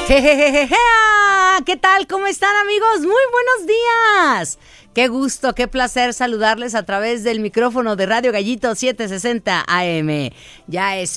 Jejejeje. ¿Qué tal? ¿Cómo están, amigos? Muy buenos días. Qué gusto, qué placer saludarles a través del micrófono de Radio Gallito 760 AM. Ya es